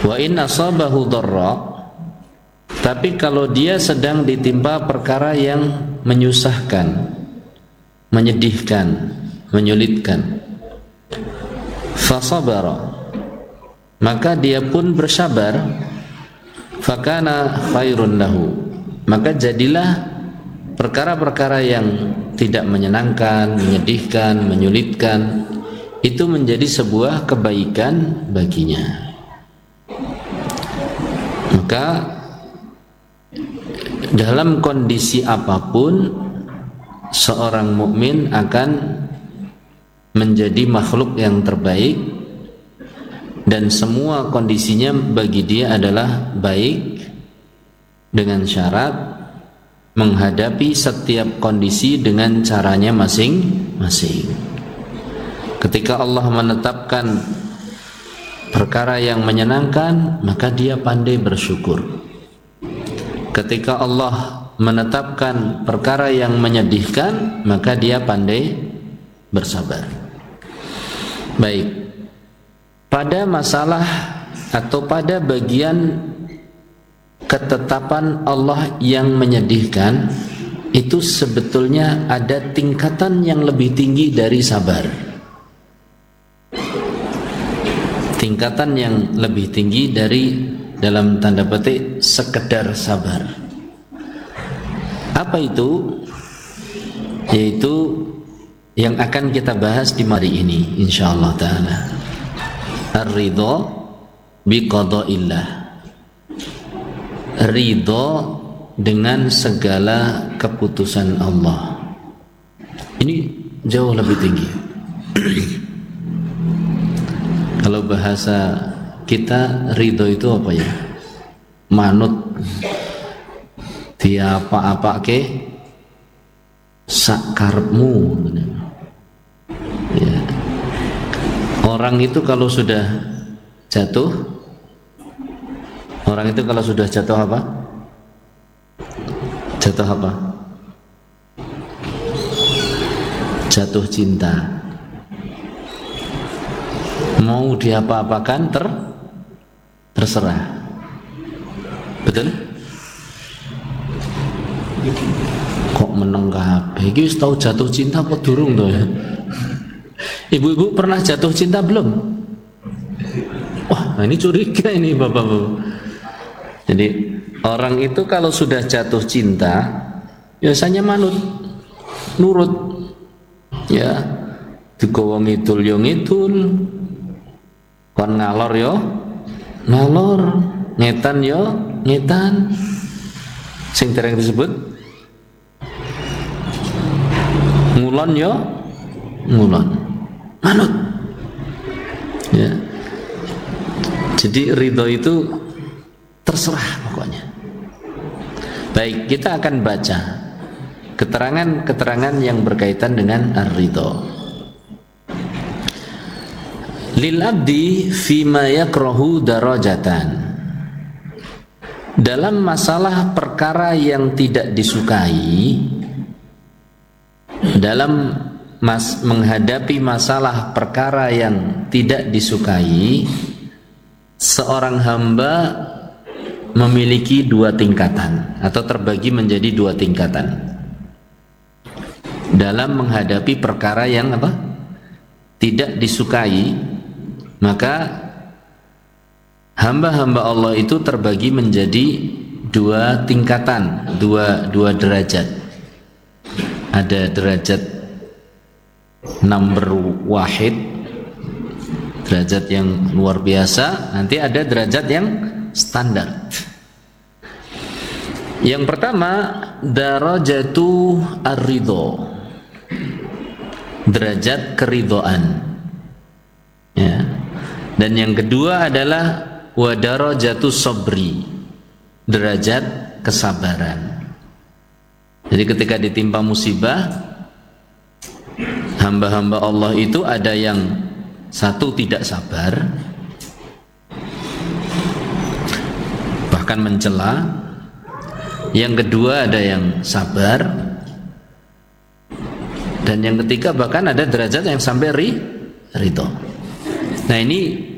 Wa in asabahu dharra, tapi kalau dia sedang ditimpa perkara yang menyusahkan, menyedihkan, menyulitkan, fasabara, maka dia pun bersabar, fakana khairun lahu, maka jadilah perkara-perkara yang tidak menyenangkan, menyedihkan, menyulitkan itu menjadi sebuah kebaikan baginya. Maka dalam kondisi apapun seorang mukmin akan menjadi makhluk yang terbaik, dan semua kondisinya bagi dia adalah baik, dengan syarat menghadapi setiap kondisi dengan caranya masing-masing. Ketika Allah menetapkan perkara yang menyenangkan, maka dia pandai bersyukur. Ketika Allah menetapkan perkara yang menyedihkan, maka dia pandai bersabar. Baik, pada masalah atau pada bagian ketetapan Allah yang menyedihkan, itu sebetulnya ada tingkatan yang lebih tinggi dari sabar. Tingkatan yang lebih tinggi dari, dalam tanda petik, sekedar sabar. Apa itu? Yaitu yang akan kita bahas di hari ini insyaallah taala. Ar-ridha biqada'illah. Ridha dengan segala keputusan Allah. Ini jauh lebih tinggi. Kalau bahasa kita, ridho itu apa ya? Manut dia apa-apa ke sakarepmu. Ya. Orang itu kalau sudah jatuh, apa? Jatuh apa? Jatuh cinta. Mau diapa-apakan terserah. Betul? Kok meneng kabeh iki wis tau jatuh cinta apa durung to ya? Ibu-ibu pernah jatuh cinta belum? Wah, ini curiga ini Bapak-bapak. Jadi orang itu kalau sudah jatuh cinta biasanya nurut. Ya, digawa ngidul yo ngidul, kon ngalor yo ngalor, ngetan yo ngetan. Sing dereng disebut ngulon yo ngulon, manut. Ya. Jadi ridho itu terserah pokoknya. Baik, kita akan baca keterangan-keterangan yang berkaitan dengan ar-ridho. Lil abdi fima yakrahu darajatan. Dalam masalah perkara yang tidak disukai, dalam menghadapi masalah perkara yang tidak disukai, seorang hamba memiliki dua tingkatan atau terbagi menjadi dua tingkatan dalam menghadapi perkara yang tidak disukai. Maka hamba-hamba Allah itu terbagi menjadi dua tingkatan, dua derajat. Ada derajat number wahid, derajat yang luar biasa. Nanti ada derajat yang standar. Yang pertama, darajatu ar-ridho, derajat keridhaan, ya. Dan yang kedua adalah wa darajatu sabri, derajat kesabaran. Jadi ketika ditimpa musibah, hamba-hamba Allah itu ada yang satu tidak sabar, bahkan mencela. Yang kedua ada yang sabar, dan yang ketiga bahkan ada derajat yang sampai ridho. Nah, ini